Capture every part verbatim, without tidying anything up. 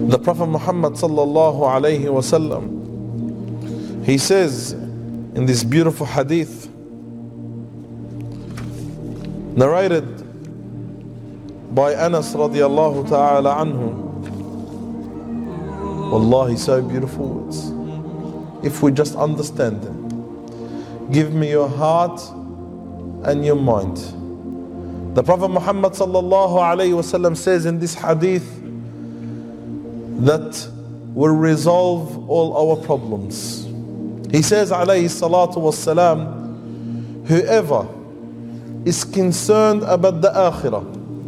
The Prophet Muhammad sallallahu alayhi wasallam, he says in this beautiful hadith narrated by Anas radiallahu ta'ala anhu. Wallahi, so beautiful words. If we just understand them. Give me your heart and your mind. The Prophet Muhammad sallallahu alayhi wasallam says in this hadith that will resolve all our problems. He says alayhi salatu wassalam, whoever is concerned about the akhirah,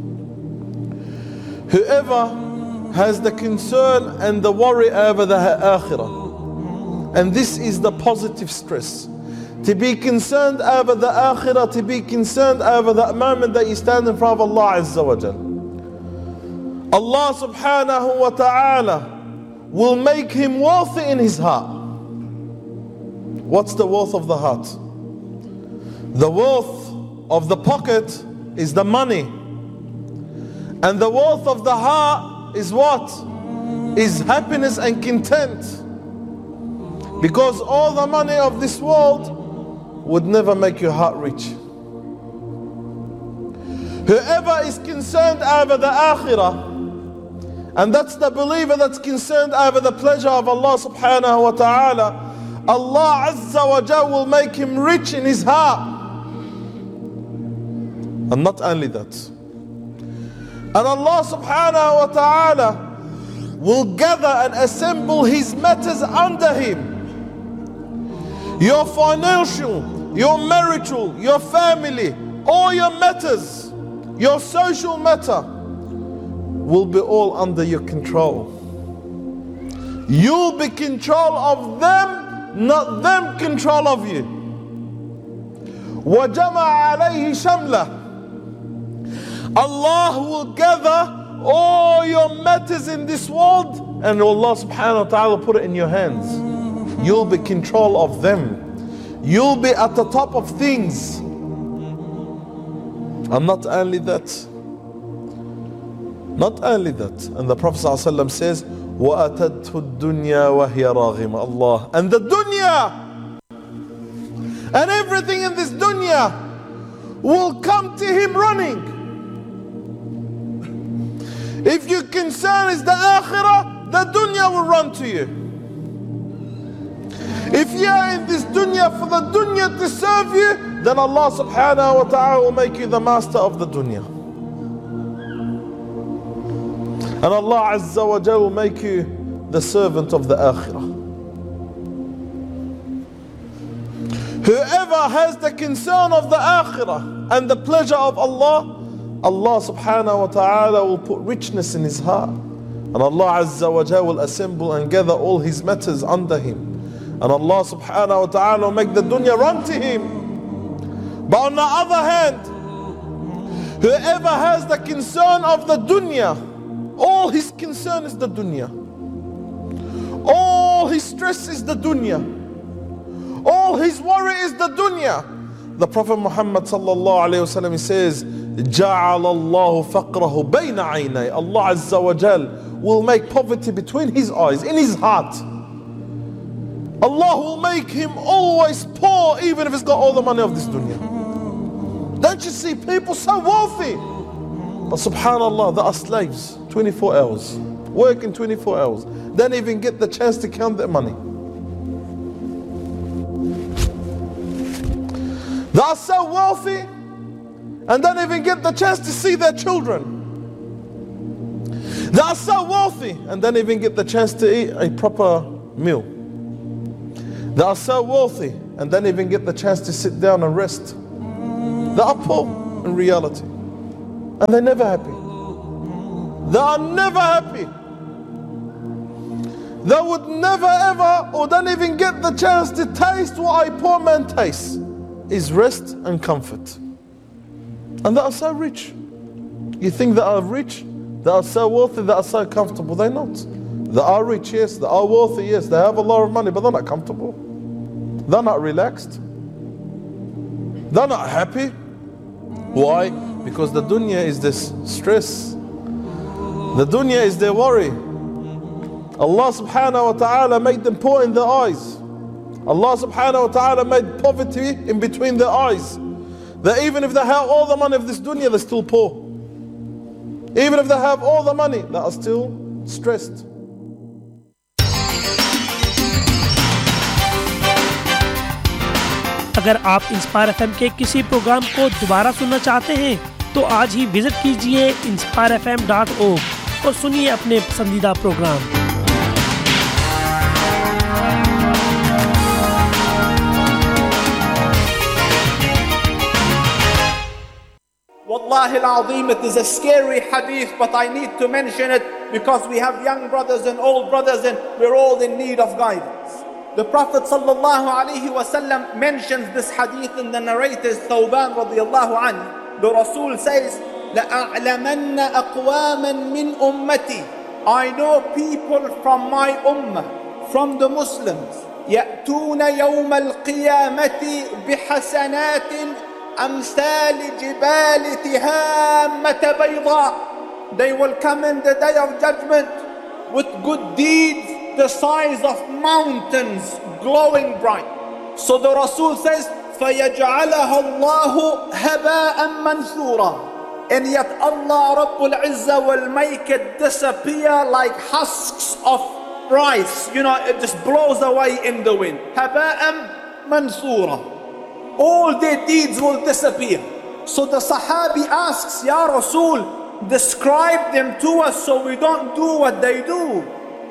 whoever has the concern and the worry over the akhirah, and this is the positive stress, to be concerned over the akhirah, to be concerned over the moment that you stand in front of Allah Azza wa Jal. Allah subhanahu wa ta'ala will make him wealthy in his heart. What's the wealth of the heart? The wealth of the pocket is the money. And the wealth of the heart is what? Is happiness and content. Because all the money of this world would never make your heart rich. Whoever is concerned over the akhirah, and that's the believer that's concerned over the pleasure of Allah subhanahu wa ta'ala, Allah Azza wa Jal will make him rich in his heart. And not only that, and Allah subhanahu wa ta'ala will gather and assemble his matters under him. Your financial, your marital, your family, all your matters, your social matter will be all under your control. You'll be control of them, not them control of you. وَجَمَعَ عَلَيْهِ شَمْلَهُ. Allah will gather all your matters in this world, and Allah subhanahu wa ta'ala will put it in your hands. You'll be control of them. You'll be at the top of things. And not only that, not only that, and the Prophet ﷺ says, وَأَتَتْهُ الدُّنْيَا وَهِيَ رَاغِمَةٌ. Allah, and the dunya and everything in this dunya will come to him running. If your concern is the akhirah, the dunya will run to you. If you are in this dunya for the dunya to serve you, then Allah subhanahu wa ta'ala will make you the master of the dunya. And Allah Azza wa Jal will make you the servant of the akhirah. Whoever has the concern of the akhirah and the pleasure of Allah, Allah subhanahu wa ta'ala will put richness in his heart. And Allah Azza wa Jal will assemble and gather all his matters under him. And Allah subhanahu wa ta'ala will make the dunya run to him. But on the other hand, whoever has the concern of the dunya, all his concern is the dunya. All his stress is the dunya. All his worry is the dunya. The Prophet Muhammad sallallahu alayhi wa sallam says, جَعَلَ اللَّهُ فَقْرَهُ بَيْنَ عَيْنَيْهِ. Allah Azza wa Jal will make poverty between his eyes, in his heart. Allah will make him always poor, even if he's got all the money of this dunya. Don't you see people so wealthy? But subhanallah, they are slaves, twenty-four hours, working twenty-four hours. They don't even get the chance to count their money. They are so wealthy and don't even get the chance to see their children. They are so wealthy and don't even get the chance to eat a proper meal. They are so wealthy and don't even get the chance to sit down and rest. They are poor in reality. And they're never happy. They are never happy. They would never ever, or don't even get the chance to taste what a poor man tastes, is rest and comfort. And they are so rich. You think they are rich? They are so wealthy, they are so comfortable. They're not. They are rich, yes. They are wealthy, yes. They have a lot of money, but they're not comfortable. They're not relaxed. They're not happy. Why? Because the dunya is this stress. The dunya is their worry. Allah subhanahu wa ta'ala made them poor in their eyes. Allah subhanahu wa ta'ala made poverty in between their eyes. That even if they have all the money of this dunya, they're still poor. Even if they have all the money, they are still stressed. अगर आप inspire FM के किसी programme को दोबारा सुनना चाहते हैं तो आज ही विजिट कीजिए inspire F M dot O R और सुनिए अपने पसंदीदा programme. Wallahi al-Azim, it is a scary hadith, but I need to mention it because we have young brothers and old brothers and we're all in need of guidance. The Prophet sallallahu alaihi wasallam mentions this hadith in the narrators Thawban radiyallahu anhu. The Rasul says, لَأَعْلَمَنَّ أَقْوَامًا مِّنْ أُمَّتِي. I know people from my ummah, from the Muslims, يَأْتُونَ يَوْمَ الْقِيَامَةِ بِحَسَنَاتٍ أَمْثَالِ جِبَالِ تِهَامَّةَ بَيْضَاء. They will come in the day of judgment with good deeds the size of mountains, glowing bright. So the Rasul says, فَيَجْعَلَهَا اللَّهُ هَبَاءً مَنْثُورًا. And yet Allah Rabbul Izzah will make it disappear like husks of rice. You know, it just blows away in the wind. هَبَاءً مَنْثُورًا. All their deeds will disappear. So the Sahabi asks, Ya Rasul, describe them to us so we don't do what they do.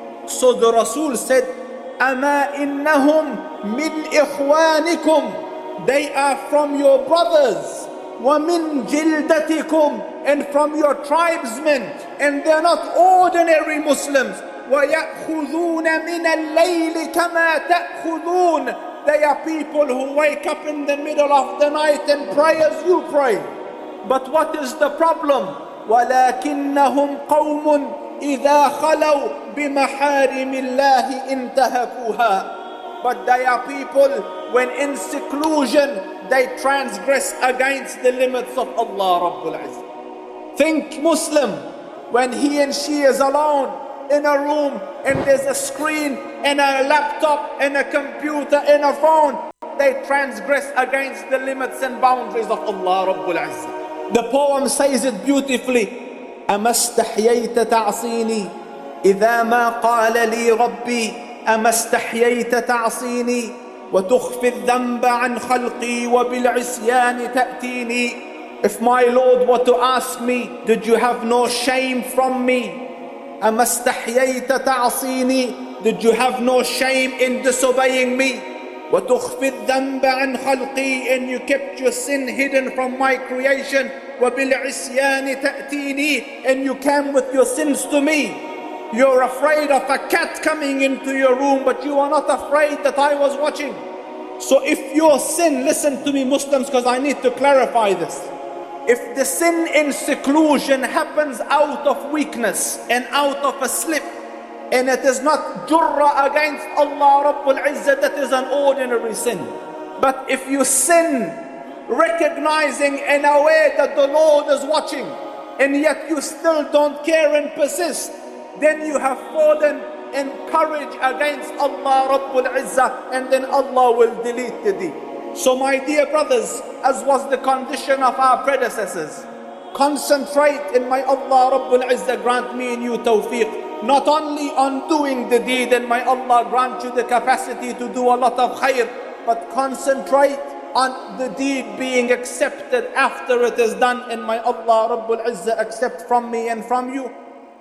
So the Rasul said, أَمَا إِنَّهُمْ مِنْ إِخْوَانِكُمْ. They are from your brothers. وَمِنْ جِلْدَتِكُمْ. And from your tribesmen. And they're not ordinary Muslims. وَيَأْخُذُونَ مِنَ اللَّيْلِ كَمَا تَأْخُذُونَ. They are people who wake up in the middle of the night and pray as you pray. But what is the problem? وَلَكِنَّهُمْ قَوْمٌ إِذَا خَلَوْا بِمَحَارِمِ اللَّهِ إِنْتَهَكُوهَا. But they are people, when in seclusion, they transgress against the limits of Allah Rabbul Izzah. Think Muslim, when he and she is alone in a room and there's a screen and a laptop and a computer and a phone, they transgress against the limits and boundaries of Allah Rabbul Izzah. The poem says it beautifully. أما استحييت تعصيني إذا ما قال لي ربي أما استحييت تعصيني وتخفي الذنب عن خلقي وبالعصيان تأتيني. If my Lord were to ask me, did you have no shame from me? أما استحييت تعصيني. Did you have no shame in disobeying me? وتخفي الذنب عن خلقي. And you kept your sin hidden from my creation. وَبِالْعِسْيَانِ تَأْتِينِي. And you came with your sins to me. You're afraid of a cat coming into your room, but you are not afraid that I was watching. So if your sin, listen to me Muslims, because I need to clarify this. If the sin in seclusion happens out of weakness and out of a slip, and it is not jurra against Allah Rabbul Izzah, that is an ordinary sin. But if you sin recognizing in a way that the Lord is watching, and yet you still don't care and persist, then you have fallen in courage against Allah Rabbul Izzah, and then Allah will delete the deed. So my dear brothers, as was the condition of our predecessors, concentrate in my Allah Rabbul Izzah grant me and you tawfiq, not only on doing the deed, and my Allah grant you the capacity to do a lot of khair, but concentrate on the deed being accepted after it is done, and my Allah Rabbul Izzah accept from me and from you.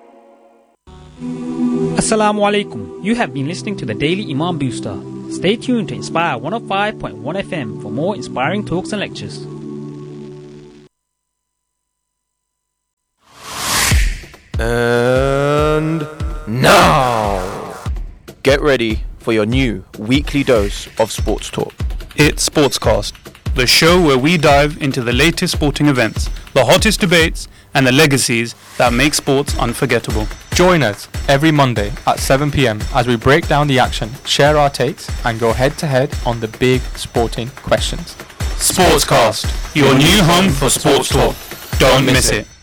Assalamu alaikum. You have been listening to the Daily Imam Booster. Stay tuned to Inspire one oh five point one F M for more inspiring talks and lectures. And now, get ready for your new weekly dose of sports talk. It's Sportscast, the show where we dive into the latest sporting events, the hottest debates, and the legacies that make sports unforgettable. Join us every Monday at seven p.m. as we break down the action, share our takes, and go head to head on the big sporting questions. Sportscast, your new home for sports talk. Don't miss it.